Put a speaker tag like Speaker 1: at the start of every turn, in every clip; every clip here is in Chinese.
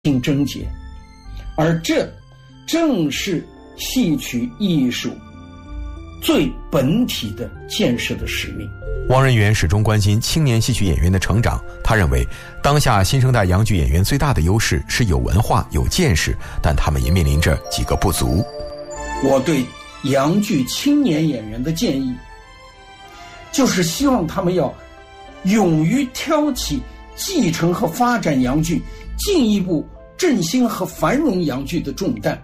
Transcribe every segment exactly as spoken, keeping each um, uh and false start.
Speaker 1: 性症结，而这正是戏曲艺术最本体的建设的使命。
Speaker 2: 汪仁元始终关心青年戏曲演员的成长，他认为当下新生代洋剧演员最大的优势是有文化有见识，但他们也面临着几个不足。
Speaker 1: 我对洋剧青年演员的建议就是希望他们要勇于挑起继承和发展洋剧，进一步振兴和繁荣洋剧的重担。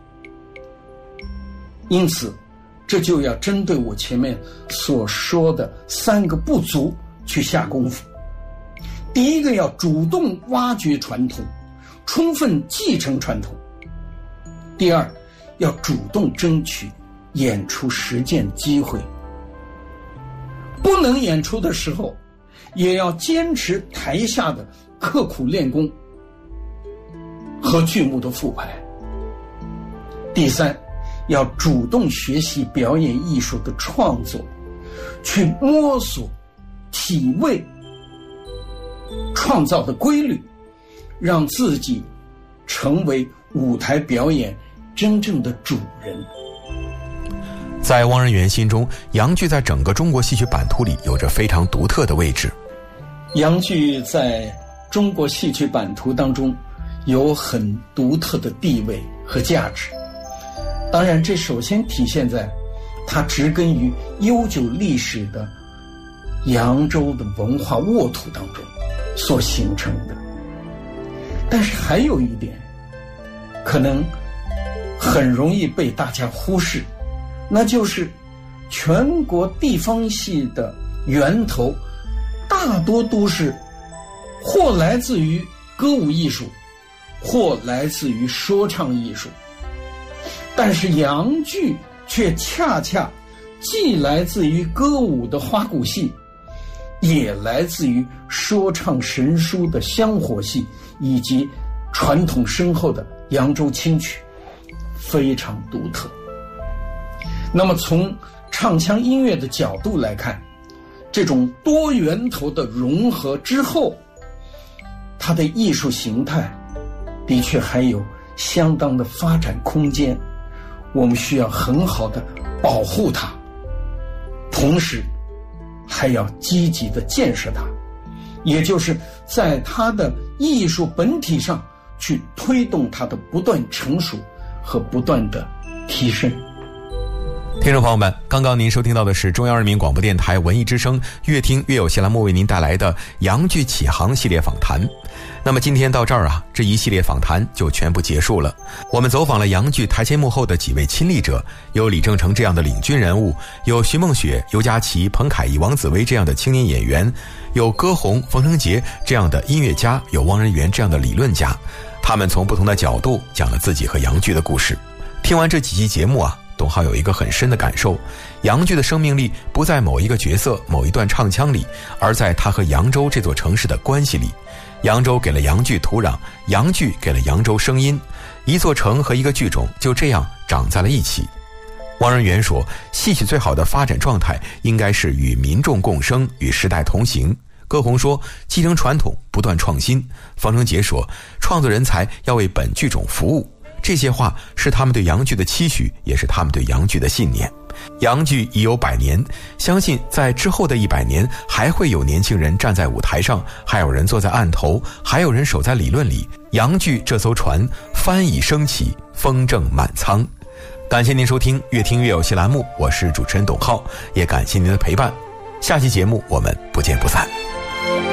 Speaker 1: 因此这就要针对我前面所说的三个不足去下功夫。第一个，要主动挖掘传统，充分继承传统。第二，要主动争取演出实践机会，不能演出的时候也要坚持台下的刻苦练功和剧目的复排。第三，要主动学习表演艺术的创作，去摸索体味创造的规律，让自己成为舞台表演真正的主人。
Speaker 2: 在汪仁元心中，洋剧在整个中国戏曲版图里有着非常独特的位置。
Speaker 1: 洋剧在中国戏曲版图当中有很独特的地位和价值，当然这首先体现在它植根于悠久历史的扬州的文化沃土当中所形成的。但是还有一点可能很容易被大家忽视，那就是全国地方戏的源头大多都是或来自于歌舞艺术，或来自于说唱艺术，但是洋剧却恰恰既来自于歌舞的花鼓戏，也来自于说唱神书的香火戏，以及传统深厚的扬州清曲，非常独特。那么从唱腔音乐的角度来看，这种多源头的融合之后，它的艺术形态的确还有相当的发展空间，我们需要很好的保护它，同时还要积极的建设它，也就是在它的艺术本体上去推动它的不断成熟和不断的提升。
Speaker 2: 听众朋友们，刚刚您收听到的是中央人民广播电台文艺之声越听越有戏栏目为您带来的洋剧启航系列访谈。那么今天到这儿啊，这一系列访谈就全部结束了。我们走访了洋剧台前幕后的几位亲历者，有李正成这样的领军人物，有徐梦雪、尤佳琪、彭凯义、王子薇这样的青年演员，有歌红、冯成杰这样的音乐家，有汪仁元这样的理论家。他们从不同的角度讲了自己和洋剧的故事。听完这几期节目啊，董浩有一个很深的感受，洋剧的生命力不在某一个角色某一段唱腔里，而在它和扬州这座城市的关系里。扬州给了洋剧土壤，洋剧给了扬州声音，一座城和一个剧种就这样长在了一起。汪仁元说，戏曲最好的发展状态应该是与民众共生，与时代同行。歌红说，继承传统，不断创新。方成杰说，创作人才要为本剧种服务。这些话是他们对洋剧的期许，也是他们对洋剧的信念。洋剧已有百年，相信在之后的一百年，还会有年轻人站在舞台上，还有人坐在案头，还有人守在理论里。洋剧这艘船帆已升起，风正满舱。感谢您收听越听越有戏栏目，我是主持人董浩，也感谢您的陪伴。下期节目我们不见不散。